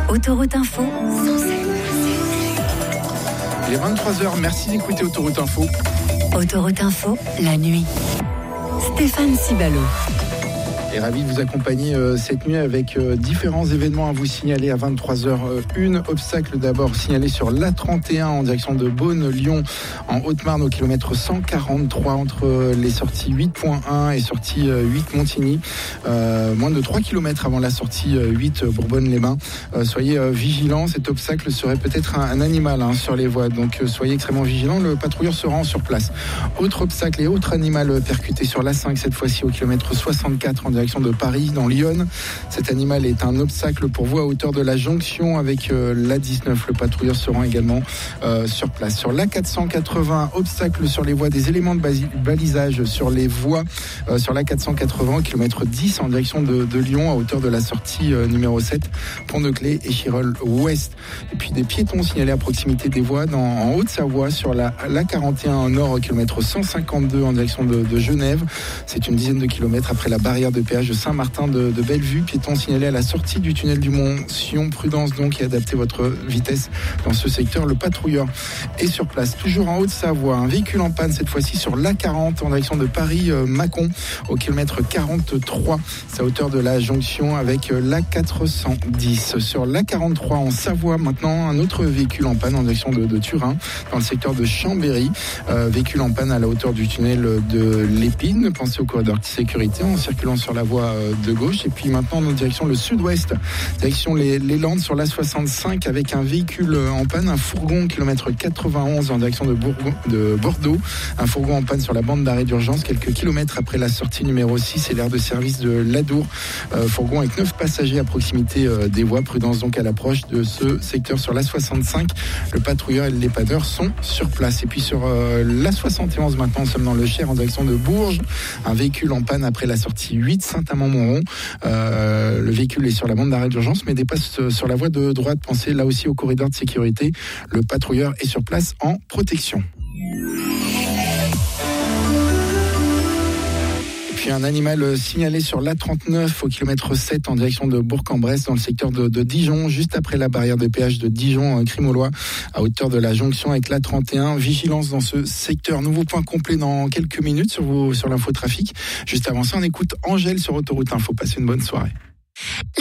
Autoroute Info, Il est 23h, merci d'écouter Autoroute Info. Autoroute Info, la nuit. Stéphane Cibalo. Et ravi de vous accompagner cette nuit avec différents événements à vous signaler à 23h01. Obstacle d'abord signalé sur l'A31 en direction de Beaune-Lyon en Haute-Marne au kilomètre 143 entre les sorties 8.1 et sortie 8 Montigny. Moins de 3 km avant la sortie 8 Bourbonne-les-Bains. Soyez vigilants, cet obstacle serait peut-être un animal sur les voies. Donc soyez extrêmement vigilants, le patrouilleur se rend sur place. Autre obstacle et autre animal percuté sur l'A5 cette fois-ci au kilomètre 64 en direction de Paris, dans l'Yonne. Cet animal est un obstacle pour vous à hauteur de la jonction avec l'A19. Le patrouilleur se rend également sur place. Sur l'A480, obstacle sur les voies, des éléments de balisage sur les voies sur l'A480 au kilomètre 10 en direction de Lyon à hauteur de la sortie numéro 7, Pont-de-Clé et Chirol Ouest. Et puis des piétons signalés à proximité des voies en Haute-Savoie sur l'A41 nord au kilomètre 152 en direction de Genève. C'est une dizaine de kilomètres après la barrière de péage de Saint-Martin de Bellevue. Piétons signalés à la sortie du tunnel du Mont-Sion. Prudence donc et adaptez votre vitesse dans ce secteur. Le patrouilleur est sur place. Toujours en Haute-Savoie, un véhicule en panne cette fois-ci sur l'A40 en direction de Paris-Mâcon au kilomètre 43. C'est à hauteur de la jonction avec l'A410. Sur l'A43 en Savoie maintenant, un autre véhicule en panne en direction de Turin dans le secteur de Chambéry. Véhicule en panne à la hauteur du tunnel de l'Épine. Pensez au corridor de sécurité en circulant sur la voie de gauche. Et puis maintenant, en direction le sud-ouest, direction les Landes sur l'A65 avec un véhicule en panne, un fourgon kilomètre 91 en direction de Bordeaux. Un fourgon en panne sur la bande d'arrêt d'urgence quelques kilomètres après la sortie numéro 6 et l'aire de service de l'Adour. Fourgon avec 9 passagers à proximité des voies. Prudence donc à l'approche de ce secteur sur l'A65. Le patrouilleur et le dépanneur sont sur place. Et puis sur l'A71 maintenant, nous sommes dans le Cher en direction de Bourges. Un véhicule en panne après la sortie 8 Saint-Amand-Montrond. Le véhicule est sur la bande d'arrêt d'urgence mais dépasse sur la voie de droite. Pensez là aussi au corridor de sécurité. Le patrouilleur est sur place en protection. Puis un animal signalé sur l'A39 au kilomètre 7 en direction de Bourg-en-Bresse dans le secteur de Dijon, juste après la barrière de péage de Dijon-Crimolois à hauteur de la jonction avec l'A31. Vigilance dans ce secteur. Nouveau point complet dans quelques minutes sur l'infotrafic. Juste avant ça, on écoute Angèle sur Autoroute Info. Passez une bonne soirée.